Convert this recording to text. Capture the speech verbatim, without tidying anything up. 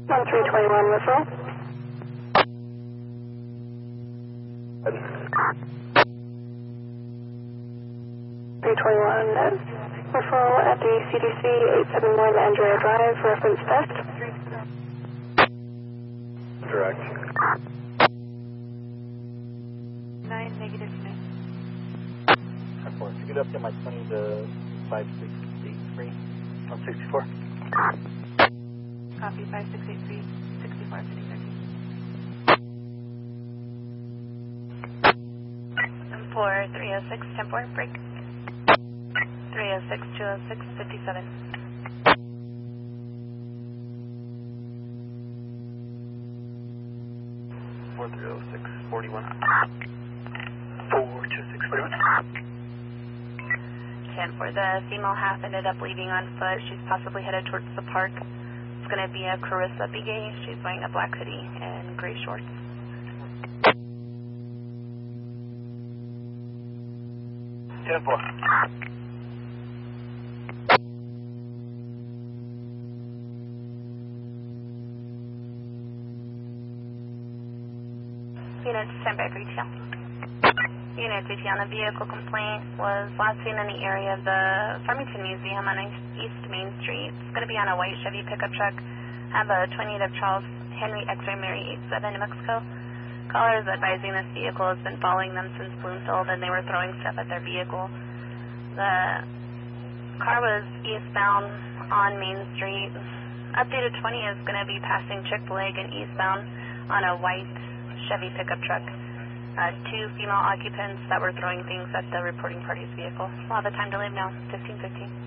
one three twenty-one referral. three twenty-one referral at the C D C eight seven one Andrea Drive, reference test. Direct. nine negative six. ten four. If you could update my twenty to five six eight three on sixty-four. Copy five six eight three, sixty-four, fifty thirty. four three oh six, ten four, break. three oh six, two oh six, fifty-seven. four three oh six, forty-one. four two six, forty-one. ten four, the female half ended up leaving on foot. She's possibly headed towards the park. It's going to be a Carissa Begay. She's wearing a black hoodie and gray shorts. ten four. Units, stand by for retail. Units, retail on the vehicle complaint was last seen in the area of the Farmington Museum on East Main Street. It's going to be on a white Chevy pickup truck. Have a twenty-eight of Charles Henry X-ray Mary eight seven, New Mexico. Caller is advising this vehicle has been following them since Bloomfield and they were throwing stuff at their vehicle. The car was eastbound on Main Street. Updated twenty is going to be passing Chick-fil-A and eastbound on a white Chevy pickup truck. Uh, two female occupants that were throwing things at the reporting party's vehicle. We'll have a time to leave now, fifteen fifteen.